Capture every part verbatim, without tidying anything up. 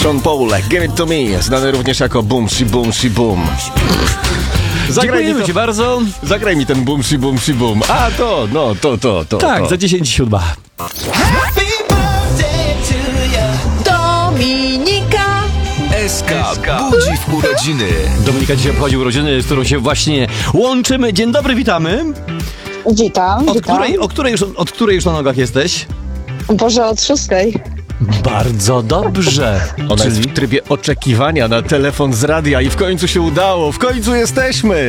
Sean Paul, Give It To Me, znany również jako Boom Shi Boom Shi Boom. Dziękujemy Ci bardzo. Zagraj mi ten Boom Shi Boom Shi Boom. A to, no, to, to, to. Tak, to. za dziesięć siódma. Dominika S K budzi w urodziny. Dominika dzisiaj obchodzi urodziny, z którą się właśnie łączymy. Dzień dobry, witamy. Witam, Od witam. której, od której, już, od której już na nogach jesteś? Boże, od szóstej. Bardzo dobrze. Ona Czyli... jest w trybie oczekiwania na telefon z radia i w końcu się udało. W końcu jesteśmy.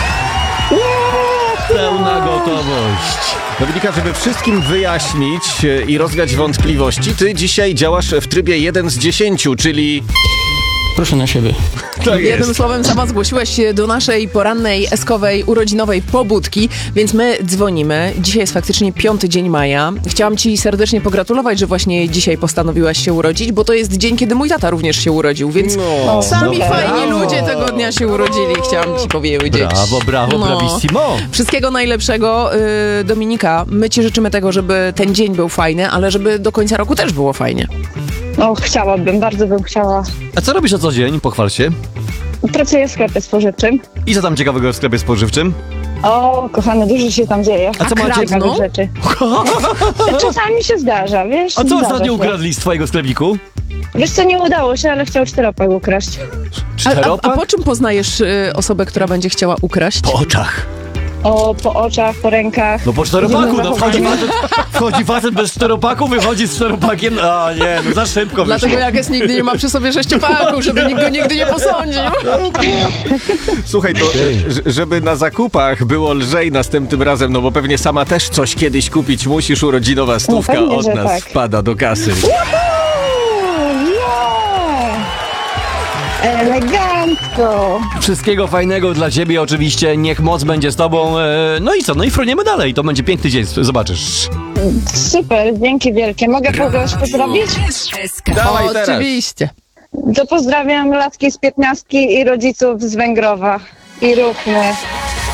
Pełna gotowość. Dominika, żeby wszystkim wyjaśnić e, i rozwiać wątpliwości, ty dzisiaj działasz w trybie jeden z dziesięciu, czyli... Proszę na siebie. Tak Jednym jest. słowem, sama zgłosiłaś się do naszej porannej, eskowej, urodzinowej pobudki, więc my dzwonimy. Dzisiaj jest faktycznie piąty dzień maja. Chciałam Ci serdecznie pogratulować, że właśnie dzisiaj postanowiłaś się urodzić, bo to jest dzień, kiedy mój tata również się urodził, więc No, sami no, fajni brawo. ludzie tego dnia się urodzili, chciałam Ci powiedzieć. Brawo, brawo, No. bravissimo. Wszystkiego najlepszego, yy, Dominika. My Ci życzymy tego, żeby ten dzień był fajny, ale żeby do końca roku też było fajnie. No, chciałabym, bardzo bym chciała. A co robisz na co dzień? Pochwal się. Pracuję w sklepie spożywczym. I co tam ciekawego w sklepie spożywczym? O, kochany, dużo się tam dzieje. A co macie? Ciekawych No? rzeczy. Czasami się zdarza, wiesz? A co zdarza ostatnio się. ukradli z twojego sklepiku? Wiesz co, nie udało się, ale chciał czteropak ukraść. A, a, a Czteropak? po czym poznajesz y, osobę, która będzie chciała ukraść? Po oczach. O, po oczach, po rękach. No po czteropaku, no wchodzi Zachowanie. facet, wchodzi facet bez czteropaku, wychodzi z czteropakiem. A nie, no za szybko wyszło. Dlatego Jakes nigdy nie ma przy sobie sześciopaku, żeby nikt go nigdy nie posądził. Słuchaj, to ż- żeby na zakupach było lżej następnym razem, no bo pewnie sama też coś kiedyś kupić musisz, urodzinowa stówka No pewnie, od że nas tak. wpada do kasy. Yeah! Elegancko. Wszystkiego fajnego dla ciebie oczywiście, niech moc będzie z tobą. E, no i co, no i fruniemy dalej, to będzie piękny dzień, zobaczysz. Super, dzięki wielkie. Mogę kogoś pozdrowić? Dawaj teraz. Oczywiście. To pozdrawiam latki z piętnastki i rodziców z Węgrowa. I róbmy.